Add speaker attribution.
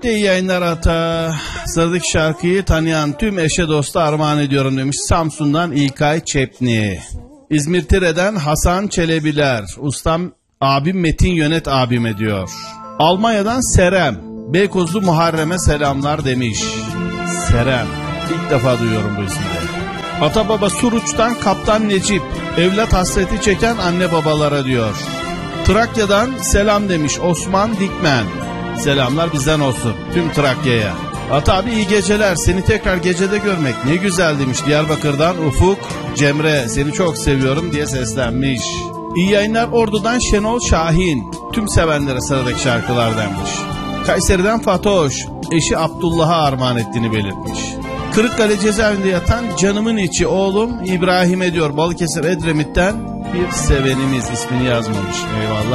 Speaker 1: İyi yayınlar Ata. Sıradaki şarkıyı tanıyan tüm eşe dosta armağan ediyorum demiş. Samsun'dan İlkay Çepni. İzmir Tire'den Hasan Çelebiler. Ustam abim Metin Yönet abime diyor. Almanya'dan Serem. Beykozlu Muharrem'e selamlar demiş. Serem. İlk defa duyuyorum bu isimleri. Atababa Suruç'tan Kaptan Necip. Evlat hasreti çeken anne babalara diyor. Trakya'dan selam demiş Osman Dikmen. Selamlar bizden olsun tüm Trakya'ya. Ata abi iyi geceler, seni tekrar gecede görmek ne güzel demiş. Diyarbakır'dan Ufuk Cemre, seni çok seviyorum diye seslenmiş. İyi yayınlar Ordu'dan Şenol Şahin, tüm sevenlere sıradaki şarkılar demiş. Kayseri'den Fatoş, eşi Abdullah'a armağan ettiğini belirtmiş. Kırıkkale cezaevinde yatan canımın içi oğlum İbrahim ediyor. Balıkesir Edremit'ten bir sevenimiz, ismini yazmamış. Eyvallah.